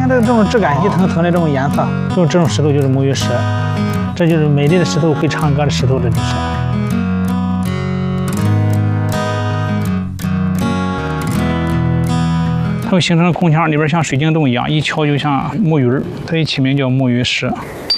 这种质感，一层层的这种颜色，这种石头就是木鱼石，这就是美丽的石头，会唱歌的石头，这就是。它会形成空腔，里边像水晶洞一样，一敲就像木鱼，所以起名叫木鱼石。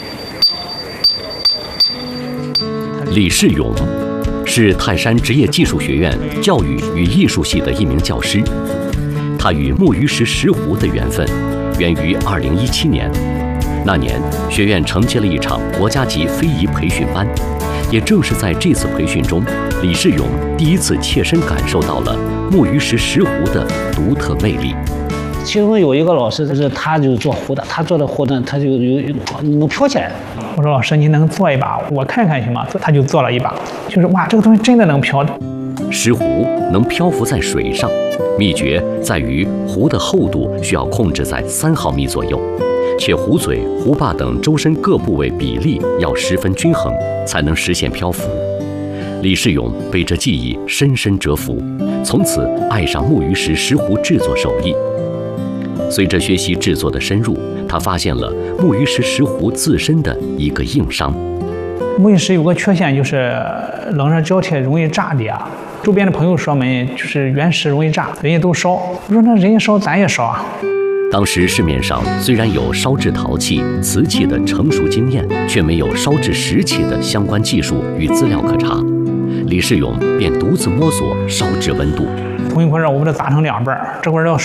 李世勇是泰山职业技术学院教育与艺术系的一名教师，他与木鱼石石斛的缘分源于2017年。那年，学院承接了一场国家级非遗培训班，也正是在这次培训中，李世勇第一次切身感受到了木鱼石石斛的独特魅力。 其中有一个老师，他就做斛的，他做的斛呢，他就能飘起来。我说老师，你能做一把，我看看行吗？他就做了一把，就是哇，这个东西真的能飘的。 石斛能漂浮在水上，秘诀在于斛的厚度需要控制在3毫米左右，且斛嘴、斛把等周身各部位比例要十分均衡，才能实现漂浮。李世勇被这技艺深深折服，从此爱上木鱼石石斛制作手艺。随着学习制作的深入，他发现了木鱼石石斛自身的一个硬伤。 木鱼石有个缺陷，就是冷热交替容易炸裂。周边的朋友说没，就是原石容易炸，人家都烧。我说那人家烧，咱也烧啊。 当时市面上虽然有烧制陶器、瓷器的成熟经验，却没有烧制石器的相关技术与资料可查。李世勇便独自摸索烧制温度。同一块肉，我把它砸成2半，这块要